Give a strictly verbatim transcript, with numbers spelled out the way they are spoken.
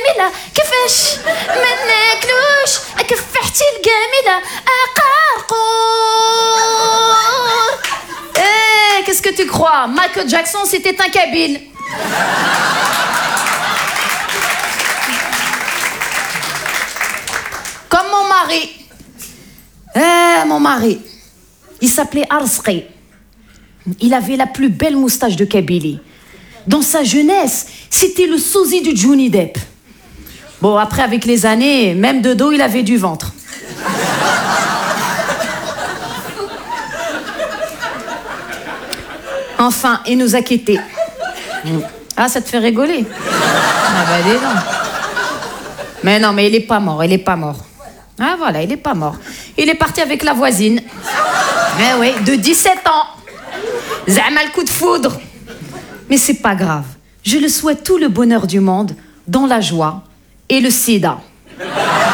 الجميلة كيفاش ما ناكلوش كفحتي الجميلة قرقور. Eh, qu'est-ce que tu crois? Michael Jackson, c'était un Kabyle. Comme mon mari. Eh, mon mari. Il s'appelait Arsqi. Il avait la plus belle moustache de Kabylie. Dans sa jeunesse, c'était le sosie du Johnny Depp. Bon, après, avec les années, même de dos, il avait du ventre. Enfin, il nous a quittés. Ah, ça te fait rigoler? Ah bah, dis donc. Mais non, mais il est pas mort, il est pas mort. Ah voilà, il est pas mort. Il est parti avec la voisine. Eh oui, de dix-sept ans. Zama le coup de foudre. Mais c'est pas grave. Je le souhaite tout le bonheur du monde, dans la joie et le sida.